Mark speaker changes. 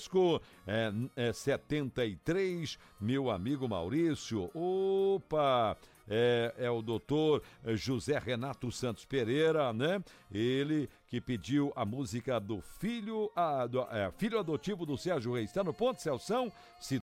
Speaker 1: Osasco, 73, meu amigo Maurício. Opa! É o doutor José Renato Santos Pereira, né? Ele que pediu a música do filho adotivo do Sérgio Reis. Está no ponto, Celção? Se